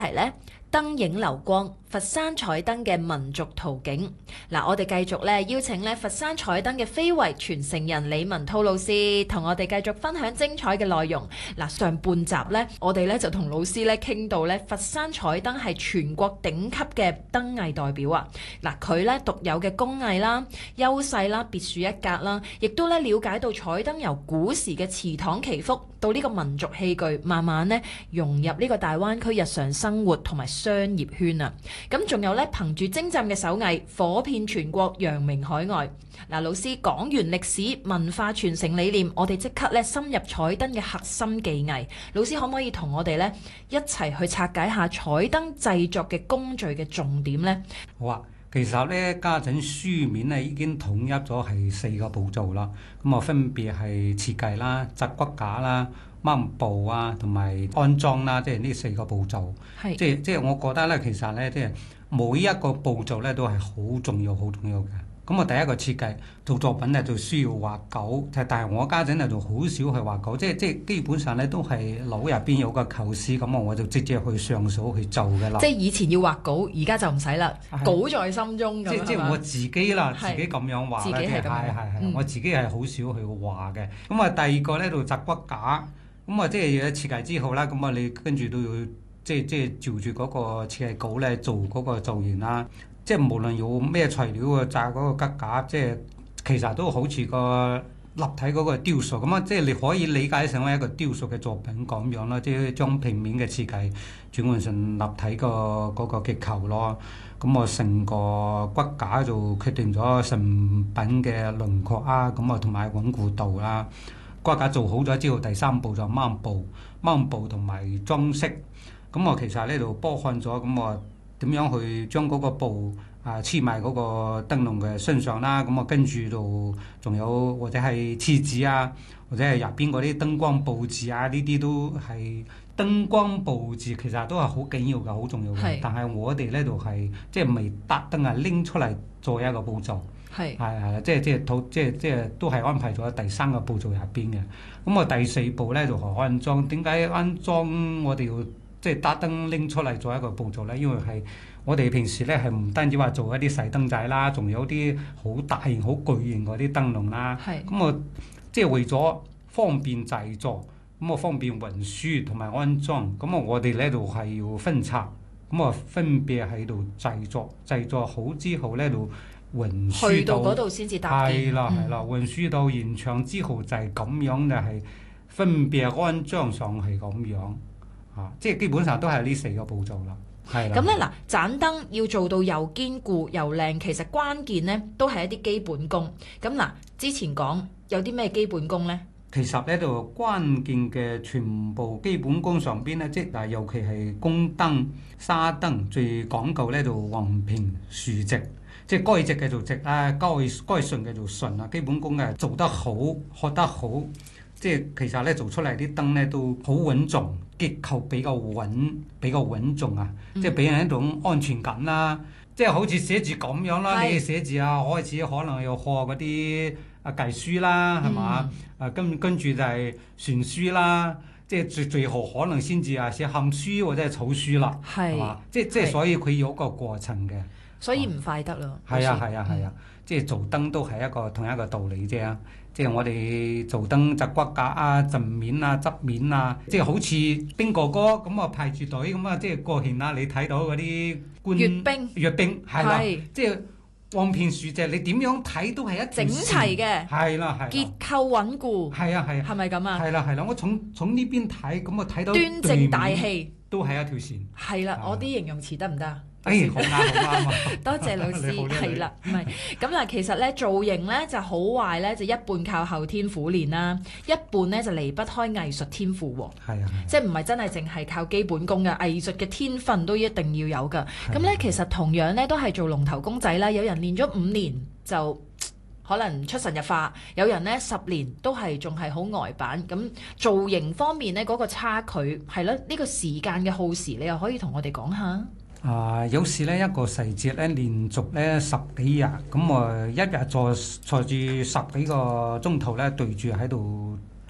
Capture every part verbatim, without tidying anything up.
係咧燈影流光，佛山彩燈嘅民族圖景。嗱，我哋繼續咧邀請咧佛山彩燈嘅非遺傳承人李文濤老師，同我哋繼續分享精彩嘅內容。嗱，上半集咧，我哋咧就同老師咧傾到咧佛山彩燈係全國頂級嘅燈藝代表啊。嗱，佢咧獨有嘅工藝啦、優勢啦、別樹一格啦，亦都咧了解到彩燈由古時嘅祠堂祈福到呢個民族器具，慢慢咧融入呢個大灣區日常生活同埋商業圈啊。咁仲有咧，憑住精湛嘅手藝，火遍全國，揚名海外。嗱，老師講完歷史文化傳承理念，我哋即刻咧深入彩燈嘅核心技藝。老師可唔可以同我哋咧一齊去拆解下彩燈製作嘅工序嘅重點呢？ 好啊，其實咧家陣書面咧已經統一咗係四個步驟啦。咁啊，分別係設計啦、紮骨架啦、掹布啊，同埋安裝啦，即係呢四個步驟。係，即係即係我覺得咧，其實咧，即係每一個步驟咧都係好重要、好重要嘅。咁我第一個設計做作品咧就需要畫稿，但係我家陣咧就好少去畫稿，即係即係基本上咧都係腦入邊有個構思，咁我就直接去上手去做嘅啦。 即係以前要畫稿，而家就唔使啦，稿在心中咁。 即即係我自己啦，自己咁樣畫啦， 自己係咁樣。 係係係，我自己係好少去畫嘅。咁啊，第二個咧就紮骨架，咁啊即係設計之後啦，咁啊你跟住都要即係即係照住嗰個設計稿咧做嗰個造型啦。即係無論有咩材料啊，紮嗰個骨架，即係其實都好似個立體嗰個雕塑咁啊！即係你可以理解成為一個雕塑嘅作品咁樣啦，即係將平面嘅設計轉換成立體個嗰個結構咯。咁我成個骨架就決定咗成品嘅輪廓啊，咁啊同埋穩固度啦。骨架做好咗之後，第三步就掹布，掹布同埋裝飾。咁我其實呢度包含咗咁我。點樣去將嗰個布啊黐埋嗰個燈籠嘅身上啦？咁啊跟住就仲有或者係廁紙啊，或者係入邊嗰啲燈光佈置啊，呢啲都係燈光佈置，其實都係好緊要嘅，好重要嘅。但係我哋呢度係即係未特登啊拎出嚟做一個步驟，係係係，即係即係套即係即係都係安排咗第三個步驟入邊嘅。咁啊第四步呢就係安裝。點解安裝我哋要？即係特登拎出嚟做一個步驟咧，因為係我哋平時咧係唔單止話做一啲細燈仔啦，仲有啲好大型、好巨型嗰啲燈籠啦。係咁啊，即係為咗方便製作，咁啊方便運輸同埋安裝，咁啊我哋呢度係要分拆，咁啊分別喺度製作，製作好之後呢度運輸到去到嗰度先至搭建。 係啦係啦，運輸到現場之後就係咁樣就係分別安裝上係咁樣。啊！即係基本上都係呢四個步驟啦，係啦。 咁咧嗱，盞燈要做到又堅固又靚，其實關鍵咧都係一啲基本功。咁嗱，之前講有啲咩基本功咧？ 其實呢度關鍵嘅全部基本功上邊咧，即係尤其係宮燈、沙燈最講究呢度橫平豎直，即係該直嘅做直啦，該該順嘅做順啦。基本功嘅做得好，學得好。即係其實咧做出嚟啲燈咧都好穩重，結構比較穩，比較穩重啊！嗯、即係俾人一種安全感啦。即係好似寫字咁樣啦，你寫字啊，開始可能要學嗰啲啊隸書啦，係嘛？啊跟跟住就係篆書啦，即係最最後可能先至啊寫楷書或者係草書啦，係嘛？即即係所以佢有個過程嘅， 所以唔快得咯。 係啊係啊係啊！即係做燈都係一個同一個道理啫。即係我哋做燈紮骨架啊、正面啊、側面啊，即係好似兵哥哥咁啊排住隊咁啊，即係過年啊，你睇到嗰啲官閱兵，閱兵係啦，即係橫平豎直，你點樣睇都係一整齊嘅，係啦係， 結構穩固， 係啊係， 係咪咁啊？ 係啦係啦，我從從呢邊睇咁啊睇到端正大氣， 都係一條線。 係啦，我啲形容詞得唔得？ 哎，好啱好啱啊！ 多謝老師，係啦，唔係咁嗱，其實咧造型咧就好壞咧，就一半靠後天苦練啦，一半咧就離不開藝術天賦喎。係啊，即係唔係真係淨係靠基本功嘅，藝術嘅天分都一定要有㗎。咁咧其實同樣咧都係做龍頭公仔啦，有人練咗五年就可能出神入化，有人咧十年都係仲係好呆板。咁造型方面咧嗰個差距係咯，呢個時間嘅耗時，你又可以同我哋講下。 啊，有時咧一個細節咧連續咧十幾日，咁我一日坐坐住十幾個鐘頭咧對住喺度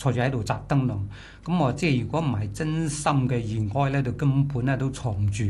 坐住喺度擲燈籠。咁我即係如果唔係真心嘅熱愛咧，就根本咧都坐唔住。